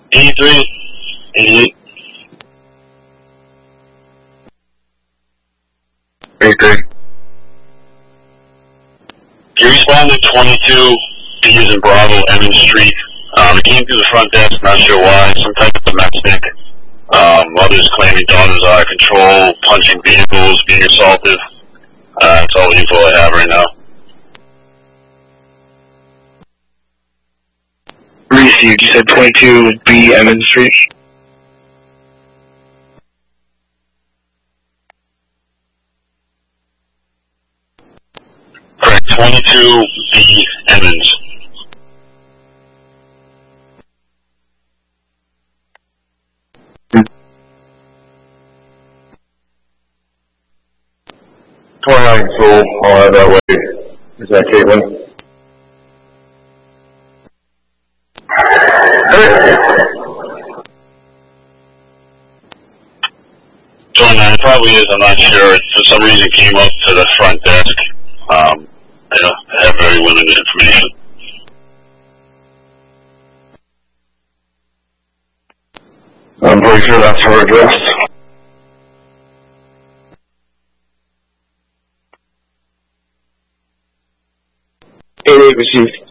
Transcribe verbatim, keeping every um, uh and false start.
eighty-three, eighty-eight. eighty-three. You responded twenty-two, B is in Bravo, Evans Street. Um, it came through the front desk, not sure why, some type of domestic. Um, mothers claiming daughters are out of control, punching vehicles, being assaulted. Uh, that's all the info I have right now. Received. You said twenty-two B Emmons Street. Correct, twenty-two B Emmons. twenty-nine Soul, I'll have that way. Is that Caitlin? twenty-nine, it probably is, I'm not sure. It, for some reason, came up to the front desk. Um, I don't have very limited information. I'm pretty sure that's her address. eighty-eight received.